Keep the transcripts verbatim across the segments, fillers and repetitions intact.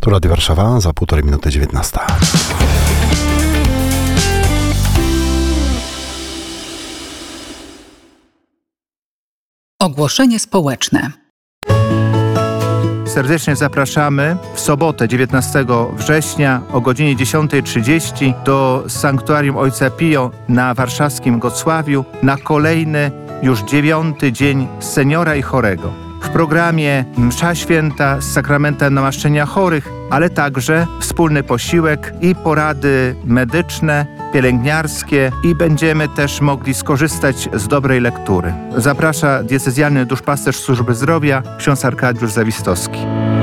Tu Radio Warszawa, za półtorej minuty dziewiętnasta. Ogłoszenie społeczne. Serdecznie zapraszamy w sobotę dziewiętnastego września o godzinie dziesiąta trzydzieści do Sanktuarium Ojca Pio na warszawskim Gocławiu na kolejny, już dziewiąty dzień seniora i chorego. W programie msza święta z sakramentem namaszczenia chorych, ale także wspólny posiłek i porady medyczne, pielęgniarskie i będziemy też mogli skorzystać z dobrej lektury. Zaprasza diecezjalny duszpasterz Służby Zdrowia, ksiądz Arkadiusz Zawistowski.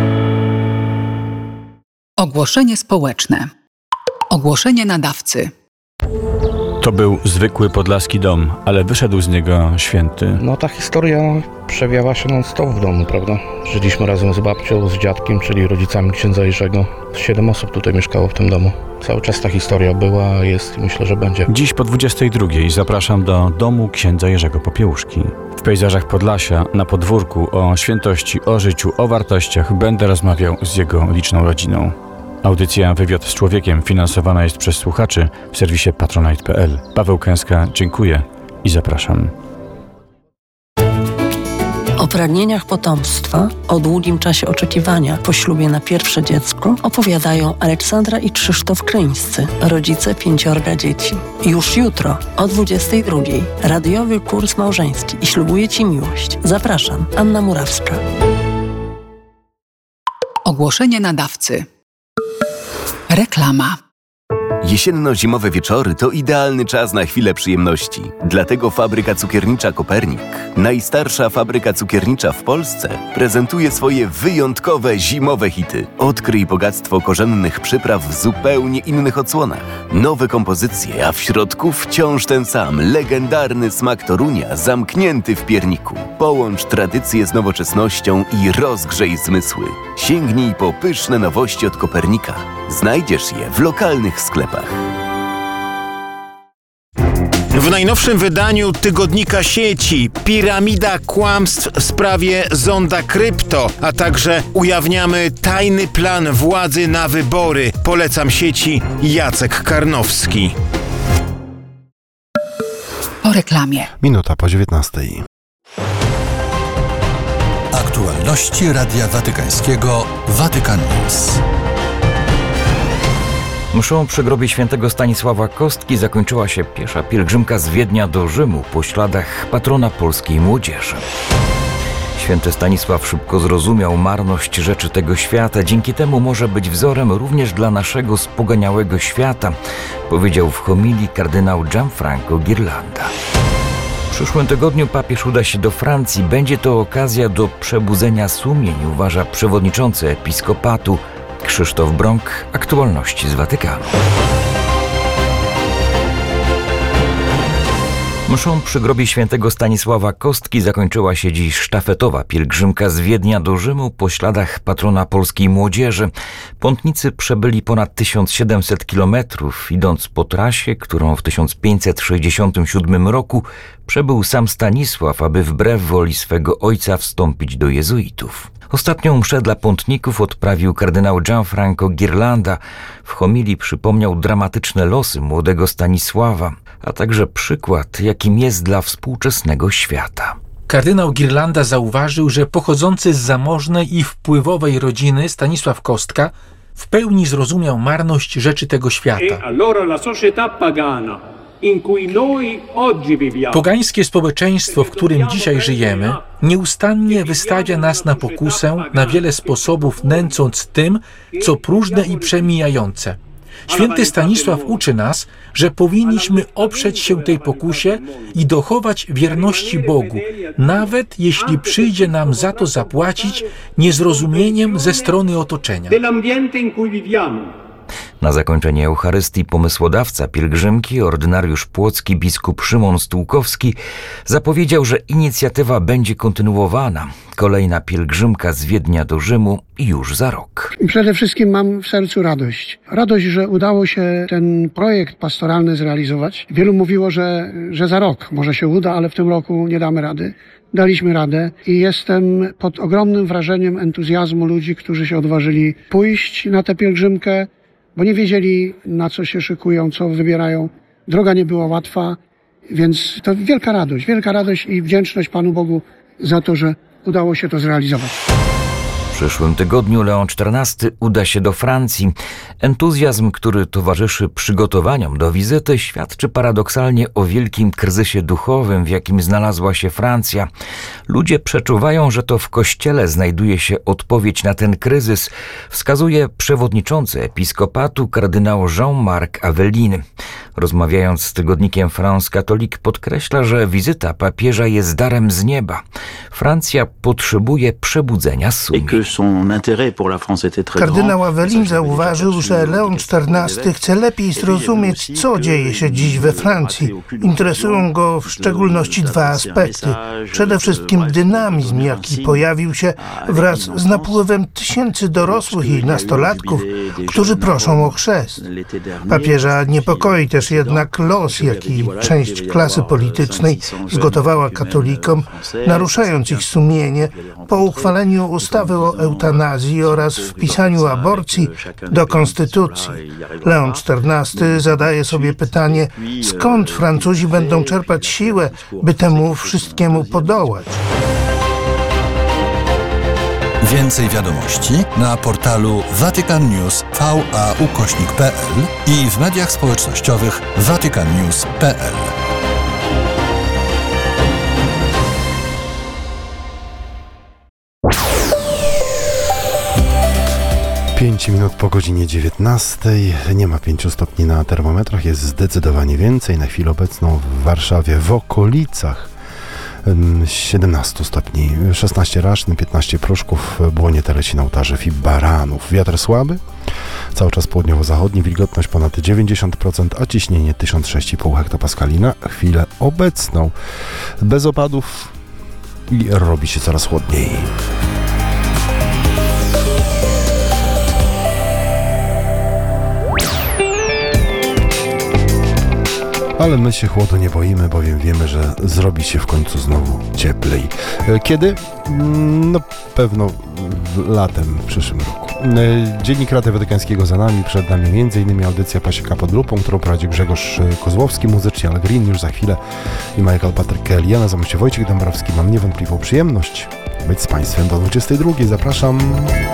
Ogłoszenie społeczne. Ogłoszenie nadawcy. To był zwykły podlaski dom, ale wyszedł z niego święty. No ta historia przewijała się non-stop w domu, prawda? Żyliśmy razem z babcią, z dziadkiem, czyli rodzicami księdza Jerzego. Siedem osób tutaj mieszkało w tym domu. Cały czas ta historia była, jest i myślę, że będzie. Dziś po dwudziestej drugiej zapraszam do domu księdza Jerzego Popiełuszki. W pejzażach Podlasia, na podwórku, o świętości, o życiu, o wartościach będę rozmawiał z jego liczną rodziną. Audycja Wywiad z człowiekiem finansowana jest przez słuchaczy w serwisie patronite kropka p l. Paweł Kęska, dziękuję i zapraszam. O pragnieniach potomstwa, o długim czasie oczekiwania po ślubie na pierwsze dziecko opowiadają Aleksandra i Krzysztof Kryńscy, rodzice pięciorga dzieci. Już jutro o dwudziestej drugiej radiowy kurs małżeński i ślubuję Ci miłość. Zapraszam, Anna Murawska. Ogłoszenie nadawcy. Reklama. Jesienno-zimowe wieczory to idealny czas na chwilę przyjemności. Dlatego fabryka cukiernicza Kopernik, najstarsza fabryka cukiernicza w Polsce, prezentuje swoje wyjątkowe zimowe hity. Odkryj bogactwo korzennych przypraw w zupełnie innych odsłonach. Nowe kompozycje, a w środku wciąż ten sam, legendarny smak Torunia zamknięty w pierniku. Połącz tradycję z nowoczesnością i rozgrzej zmysły. Sięgnij po pyszne nowości od Kopernika. Znajdziesz je w lokalnych sklepach. W najnowszym wydaniu tygodnika sieci Piramida kłamstw w sprawie zonda krypto, a także ujawniamy tajny plan władzy na wybory. Polecam sieci Jacek Karnowski. Po reklamie. Minuta po dziewiętnastej. Aktualności Radia Watykańskiego Vatican News. Mszą przy grobie świętego Stanisława Kostki zakończyła się piesza pielgrzymka z Wiednia do Rzymu po śladach patrona polskiej młodzieży. Święty Stanisław szybko zrozumiał marność rzeczy tego świata. Dzięki temu może być wzorem również dla naszego spoganiałego świata, powiedział w homilii kardynał Gianfranco Ghirlanda. W przyszłym tygodniu papież uda się do Francji. Będzie to okazja do przebudzenia sumień, uważa przewodniczący episkopatu Krzysztof Brąk. Aktualności z Watykanu. Mszą przy grobie świętego Stanisława Kostki zakończyła się dziś sztafetowa pielgrzymka z Wiednia do Rzymu po śladach patrona polskiej młodzieży. Pątnicy przebyli ponad tysiąc siedemset kilometrów, idąc po trasie, którą w tysiąc pięćset sześćdziesiątym siódmym roku przebył sam Stanisław, aby wbrew woli swego ojca wstąpić do jezuitów. Ostatnią mszę dla pątników odprawił kardynał Gianfranco Ghirlanda. W homilii przypomniał dramatyczne losy młodego Stanisława, a także przykład, jakim jest dla współczesnego świata. Kardynał Ghirlanda zauważył, że pochodzący z zamożnej i wpływowej rodziny Stanisław Kostka w pełni zrozumiał marność rzeczy tego świata. Pogańskie społeczeństwo, w którym dzisiaj żyjemy, nieustannie wystawia nas na pokusę, na wiele sposobów nęcąc tym, co próżne i przemijające. Święty Stanisław uczy nas, że powinniśmy oprzeć się tej pokusie i dochować wierności Bogu, nawet jeśli przyjdzie nam za to zapłacić niezrozumieniem ze strony otoczenia. Na zakończenie Eucharystii pomysłodawca pielgrzymki, ordynariusz płocki biskup Szymon Stułkowski, zapowiedział, że inicjatywa będzie kontynuowana. Kolejna pielgrzymka z Wiednia do Rzymu już za rok. Przede wszystkim mam w sercu radość. Radość, że udało się ten projekt pastoralny zrealizować. Wielu mówiło, że, że za rok może się uda, ale w tym roku nie damy rady. daliśmy radę i jestem pod ogromnym wrażeniem entuzjazmu ludzi, którzy się odważyli pójść na tę pielgrzymkę, bo nie wiedzieli, na co się szykują, co wybierają. Droga nie była łatwa, więc to wielka radość, wielka radość i wdzięczność Panu Bogu za to, że udało się to zrealizować. W przyszłym tygodniu Leon czternasty uda się do Francji. Entuzjazm, który towarzyszy przygotowaniom do wizyty, świadczy paradoksalnie o wielkim kryzysie duchowym, w jakim znalazła się Francja. Ludzie przeczuwają, że to w Kościele znajduje się odpowiedź na ten kryzys, wskazuje przewodniczący episkopatu kardynał Jean-Marc Aveline. Rozmawiając z tygodnikiem France Catholique, podkreśla, że wizyta papieża jest darem z nieba. Francja potrzebuje przebudzenia sumień. Kardynał Aveline zauważył, że Leon czternasty chce lepiej zrozumieć, co dzieje się dziś we Francji. Interesują go w szczególności dwa aspekty. Przede wszystkim dynamizm, jaki pojawił się wraz z napływem tysięcy dorosłych i nastolatków, którzy proszą o chrzest. Papieża niepokoi też jednak los, jaki część klasy politycznej zgotowała katolikom, naruszając ich sumienie po uchwaleniu ustawy o eutanazji oraz wpisaniu aborcji do konstytucji. Leon czternasty zadaje sobie pytanie, skąd Francuzi będą czerpać siłę, by temu wszystkiemu podołać. Więcej wiadomości na portalu Vatican News V A ukośnik P L i w mediach społecznościowych vatican news kropka p l. Pięć minut po godzinie dziewiętnastej. Nie ma pięciu stopni na termometrach, jest zdecydowanie więcej. Na chwilę obecną w Warszawie w okolicach siedemnaście stopni, szesnaście Raszny, piętnaście Pruszków, Błonie, Teresin, Ołtarzew i Baranów. Wiatr słaby, cały czas południowo-zachodni, wilgotność ponad dziewięćdziesiąt procent, a ciśnienie tysiąc sześć i pół hektopaskali na chwilę obecną. Bez opadów i robi się coraz chłodniej. Ale my się chłodu nie boimy, bowiem wiemy, że zrobi się w końcu znowu cieplej. Kiedy? No pewno latem w przyszłym roku. Dziennik Radia Watykańskiego za nami, przed nami między innymi audycja Pasieka pod lupą, którą prowadzi Grzegorz Kozłowski, muzycznie Al Green już za chwilę i Michael Patrick Kelly. Ja nazywam się Wojciech Dąbrowski, mam niewątpliwą przyjemność być z Państwem do dwudziestej drugiej. Zapraszam.